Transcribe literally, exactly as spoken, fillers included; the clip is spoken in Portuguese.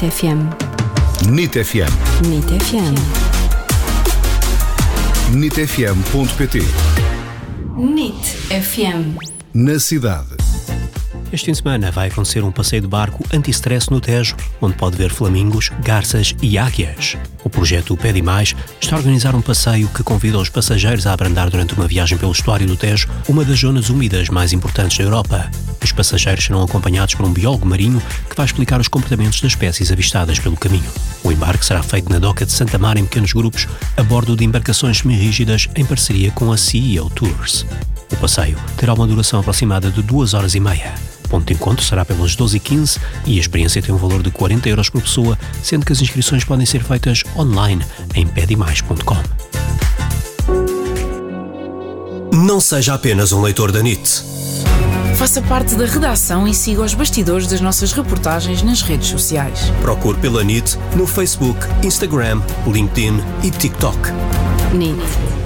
NIT F M. NIT F M. NIT F M. NIT F M ponto P T. NIT F M. Na cidade. Este fim de semana vai acontecer um passeio de barco anti-stress no Tejo, onde pode ver flamingos, garças e águias. O projeto Pede Mais está a organizar um passeio que convida os passageiros a abrandar durante uma viagem pelo estuário do Tejo, uma das zonas úmidas mais importantes da Europa. Os passageiros serão acompanhados por um biólogo marinho que vai explicar os comportamentos das espécies avistadas pelo caminho. O embarque será feito na doca de Santa Mar em pequenos grupos, a bordo de embarcações semi-rígidas em parceria com a C E O Tours. O passeio terá uma duração aproximada de duas horas e meia. O ponto de encontro será pelas doze e quinze e a experiência tem um valor de quarenta euros por pessoa, sendo que as inscrições podem ser feitas online em pede mais ponto com. Não seja apenas um leitor da NIT. Faça parte da redação e siga os bastidores das nossas reportagens nas redes sociais. Procure pela NIT no Facebook, Instagram, LinkedIn e TikTok. NIT